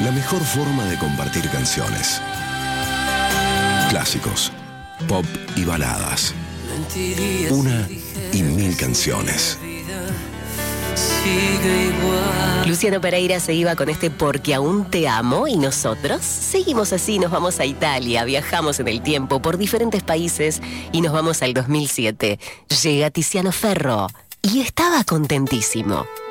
La mejor forma de compartir canciones. Clásicos, pop y baladas. Una y mil canciones. Luciano Pereira se iba con este Porque aún te amo y nosotros seguimos así, nos vamos a Italia, viajamos en el tiempo por diferentes países y nos vamos al 2007. Llega Tiziano Ferro y estaba contentísimo.